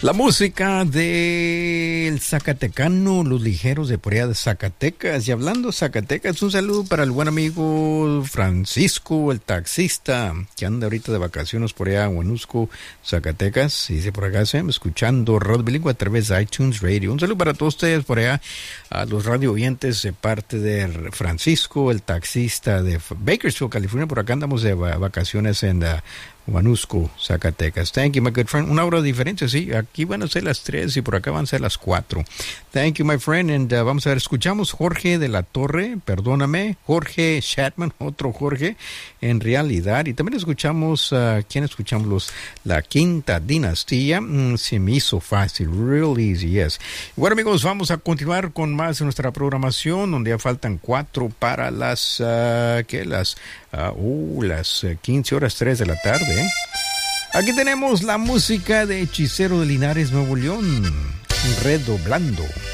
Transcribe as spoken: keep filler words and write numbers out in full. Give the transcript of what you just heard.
La música del Zacatecano, los ligeros de por allá de Zacatecas. Y hablando de Zacatecas, un saludo para el buen amigo Francisco, el taxista, que anda ahorita de vacaciones por allá en Huanusco, Zacatecas. Y dice por acá, se escuchando Radio Bilingüe a través de iTunes Radio. Un saludo para todos ustedes por allá, a los radio oyentes de parte de Francisco, el taxista de Bakersfield, California. Por acá andamos de vacaciones en la Huanusco, Zacatecas. Thank you, my good friend. Una hora de diferencia, sí. Aquí van a ser las tres y por acá van a ser las cuatro. Thank you, my friend. And uh, vamos a ver, escuchamos Jorge de la Torre, perdóname, Jorge Shatman, otro Jorge, en realidad. Y también escuchamos, uh, ¿quién escuchamos? Los, la Quinta Dinastía. Mm, se me hizo fácil, real easy, yes. Bueno, amigos, vamos a continuar con más de nuestra programación, donde ya faltan cuatro para las, uh, ¿qué? Las, uh, uh, las uh, quince horas, tres de la tarde. Aquí tenemos la música de Hechicero de Linares, Nuevo León, redoblando.